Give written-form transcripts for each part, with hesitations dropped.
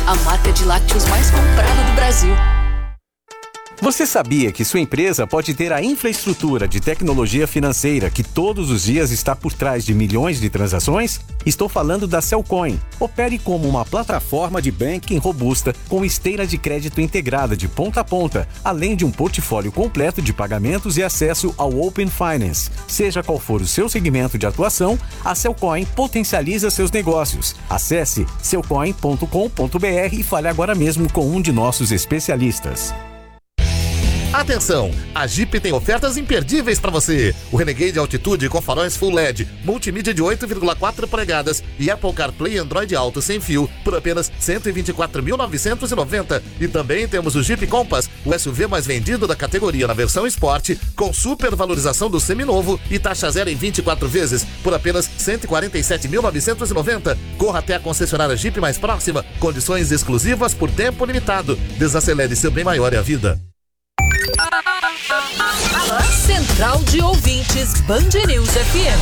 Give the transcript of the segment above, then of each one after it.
a marca de lácteos mais comprada do Brasil. Você sabia que sua empresa pode ter a infraestrutura de tecnologia financeira que todos os dias está por trás de milhões de transações? Estou falando da Cellcoin. Opere como uma plataforma de banking robusta com esteira de crédito integrada de ponta a ponta, além de um portfólio completo de pagamentos e acesso ao Open Finance. Seja qual for o seu segmento de atuação, a Cellcoin potencializa seus negócios. Acesse cellcoin.com.br e fale agora mesmo com um de nossos especialistas. Atenção! A Jeep tem ofertas imperdíveis para você. O Renegade Altitude com faróis Full LED, multimídia de 8,4 polegadas e Apple CarPlay Android Auto sem fio por apenas R$ 124.990. E também temos o Jeep Compass, o SUV mais vendido da categoria na versão Sport, com super valorização do seminovo e taxa zero em 24 vezes por apenas R$ 147.990. Corra até a concessionária Jeep mais próxima. Condições exclusivas por tempo limitado. Desacelere seu bem maior é a vida. Central de Ouvintes Band News FM.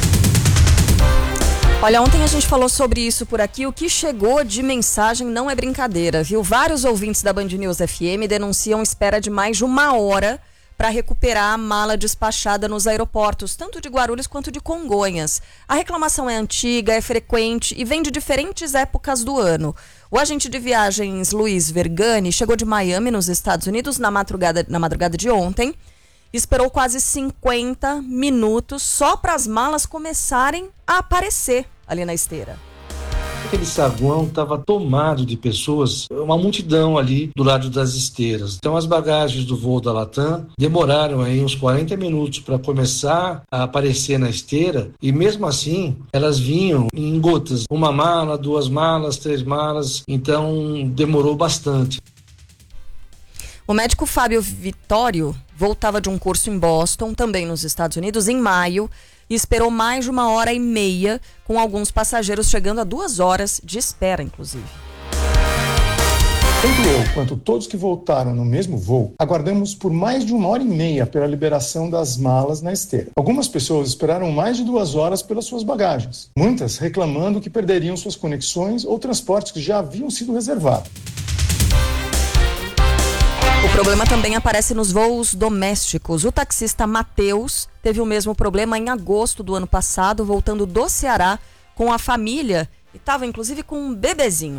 Olha, ontem a gente falou sobre isso por aqui. O que chegou de mensagem não é brincadeira, viu? Vários ouvintes da Band News FM denunciam espera de mais de 1 hora para recuperar a mala despachada nos aeroportos, tanto de Guarulhos quanto de Congonhas. A reclamação é antiga, é frequente e vem de diferentes épocas do ano. O agente de viagens Luiz Vergani chegou de Miami, nos Estados Unidos, na madrugada de ontem. Esperou quase 50 minutos só para as malas começarem a aparecer ali na esteira. Aquele saguão estava tomado de pessoas, uma multidão ali do lado das esteiras. Então as bagagens do voo da Latam demoraram aí uns 40 minutos para começar a aparecer na esteira e mesmo assim elas vinham em gotas. 1 mala, 2 malas, 3 malas, então demorou bastante. O médico Fábio Vitório voltava de um curso em Boston, também nos Estados Unidos, em maio, e esperou mais de 1h30, com alguns passageiros chegando a 2 horas de espera, inclusive. Tanto eu quanto todos que voltaram no mesmo voo, aguardamos por mais de 1h30 pela liberação das malas na esteira. Algumas pessoas esperaram mais de 2 horas pelas suas bagagens, muitas reclamando que perderiam suas conexões ou transportes que já haviam sido reservados. O problema também aparece nos voos domésticos. O taxista Matheus teve o mesmo problema em agosto do ano passado, voltando do Ceará com a família e estava inclusive com um bebezinho.